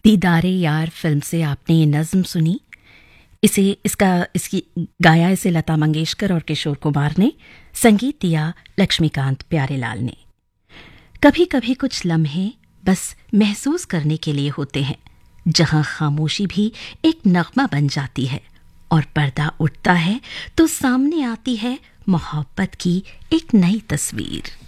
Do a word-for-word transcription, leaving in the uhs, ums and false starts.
दीदारे यार फिल्म से आपने ये नज्म सुनी। इसे इसका इसकी गाया इसे लता मंगेशकर और किशोर कुमार ने, संगीत दिया लक्ष्मीकांत प्यारेलाल ने। कभी कभी कुछ लम्हे बस महसूस करने के लिए होते हैं, जहां खामोशी भी एक नगमा बन जाती है और पर्दा उठता है तो सामने आती है मोहब्बत की एक नई तस्वीर।